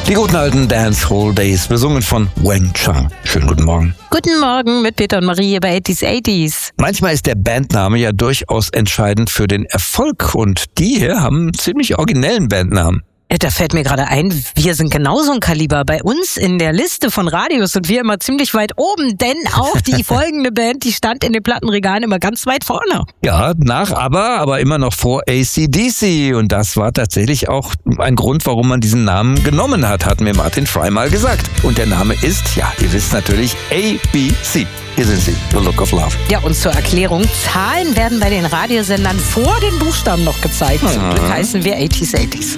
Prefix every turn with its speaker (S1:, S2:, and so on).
S1: Die guten alten Dancehall Days, besungen von Wang Chung. Schönen guten Morgen.
S2: Guten Morgen mit Peter und Marie hier bei 80s.
S1: Manchmal ist der Bandname ja durchaus entscheidend für den Erfolg und die hier haben einen ziemlich originellen Bandnamen.
S2: Da fällt mir gerade ein, wir sind genauso ein Kaliber. Bei uns in der Liste von Radios sind wir immer ziemlich weit oben, denn auch die folgende Band, die stand in den Plattenregalen immer ganz weit vorne.
S1: Ja, nach aber immer noch vor AC/DC und das war tatsächlich auch ein Grund, warum man diesen Namen genommen hat mir Martin Fry mal gesagt. Und der Name ist, ja, ihr wisst natürlich, ABC. Hier sind sie, The Look of Love.
S2: Ja, und zur Erklärung, Zahlen werden bei den Radiosendern vor den Buchstaben noch gezeigt. Zum Glück heißen wir 80s.